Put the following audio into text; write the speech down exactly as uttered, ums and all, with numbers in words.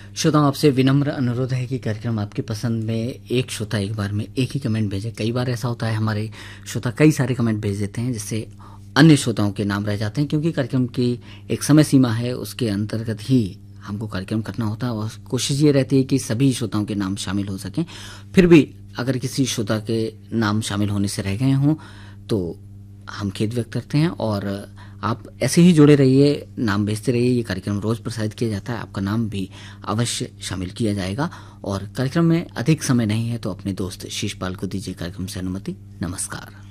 श्रोताओं, आपसे विनम्र अनुरोध है कि कार्यक्रम आपकी पसंद में एक श्रोता एक बार में एक ही कमेंट भेजे। कई बार ऐसा होता है हमारे श्रोता कई सारे कमेंट भेज देते हैं जिससे अन्य श्रोताओं के नाम रह जाते हैं, क्योंकि कार्यक्रम की एक समय सीमा है, उसके अंतर्गत ही हमको कार्यक्रम करना होता है और कोशिश ये रहती है कि सभी श्रोताओं के नाम शामिल हो सकें। फिर भी अगर किसी श्रोता के नाम शामिल होने से रह गए हों तो हम खेद व्यक्त करते हैं और आप ऐसे ही जुड़े रहिए, नाम भेजते रहिए। ये कार्यक्रम रोज प्रसारित किया जाता है, आपका नाम भी अवश्य शामिल किया जाएगा। और कार्यक्रम में अधिक समय नहीं है तो अपने दोस्त शीशपाल को दीजिए कार्यक्रम से अनुमति। नमस्कार।